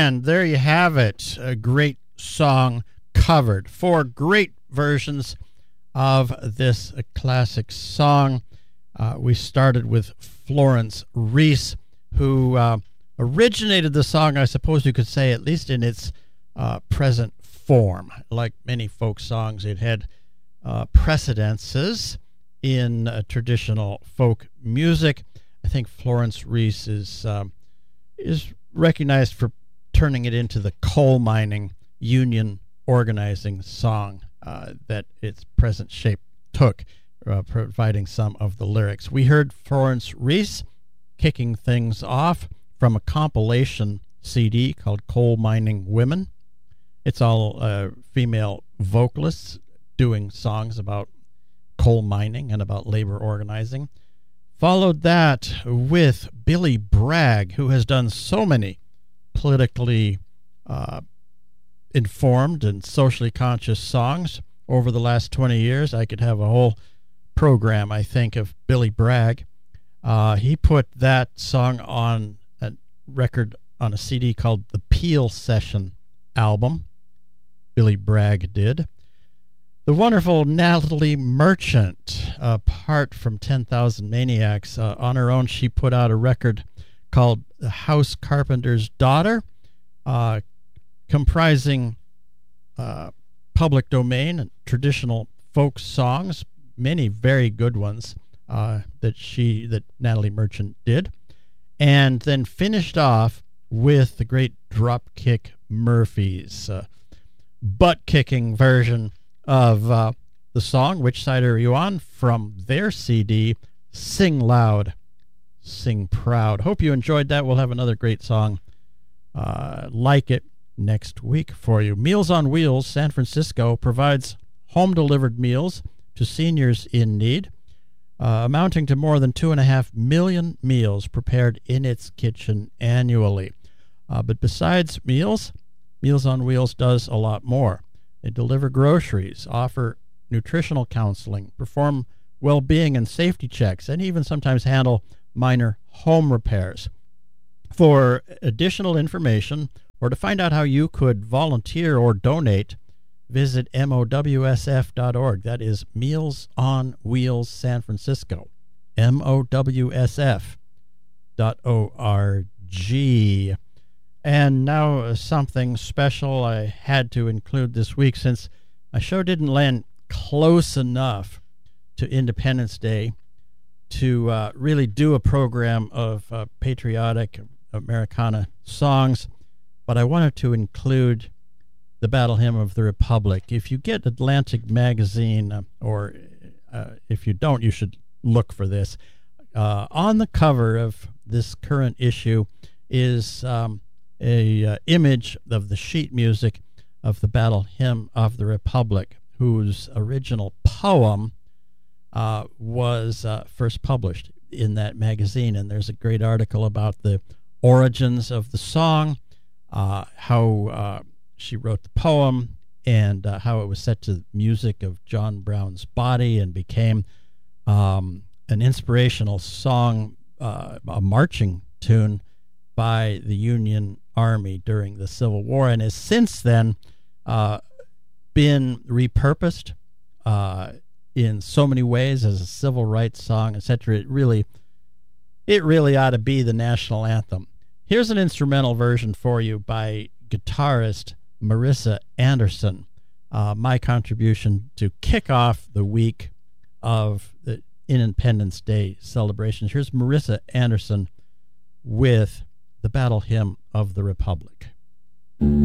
And there you have it, a great song covered. 4 great versions of this classic song. We started with Florence Reese, who originated the song, I suppose you could say, at least in its present form. Like many folk songs, it had precedences in traditional folk music. I think Florence Reese is recognized for turning it into the coal mining union organizing song that its present shape took, providing some of the lyrics. We heard Florence Reese kicking things off from a compilation CD called Coal Mining Women. It's all female vocalists doing songs about coal mining and about labor organizing. Followed that with Billy Bragg, who has done so many politically informed and socially conscious songs over the last 20 years. I could have a whole program, I think, of Billy Bragg. He put that song on a record on a CD called the Peel Session album. Billy Bragg did. The wonderful Natalie Merchant, apart from 10,000 Maniacs, on her own, she put out a record called The House Carpenter's Daughter, comprising public domain and traditional folk songs, many very good ones that Natalie Merchant did, and then finished off with the great Dropkick Murphys, butt-kicking version of the song Which Side Are You On, from their CD Sing Loud, Sing Proud. Hope you enjoyed that. We'll have another great song like it next week for you. Meals on Wheels San Francisco provides home-delivered meals to seniors in need, amounting to more than 2.5 million meals prepared in its kitchen annually. But besides meals, Meals on Wheels does a lot more. They deliver groceries, offer nutritional counseling, perform well-being and safety checks, and even sometimes handle minor home repairs. For additional information or to find out how you could volunteer or donate, visit MOWSF.org. That is Meals on Wheels San Francisco. MOWSF.org. And now something special I had to include this week, since my show didn't land close enough to Independence Day to really do a program of patriotic Americana songs, but I wanted to include the Battle Hymn of the Republic. If you get Atlantic Magazine, or if you don't, you should look for this. On the cover of this current issue is a image of the sheet music of the Battle Hymn of the Republic, whose original poem was first published in that magazine. And there's a great article about the origins of the song, how she wrote the poem, and how it was set to the music of John Brown's Body and became an inspirational song, a marching tune by the Union Army during the Civil War, and has since then been repurposed in so many ways as a civil rights song, etc. It really ought to be the national anthem. Here's an instrumental version for you by guitarist Marissa Anderson, my contribution to kick off the week of the Independence Day celebrations. Here's Marissa Anderson with the Battle Hymn of the Republic.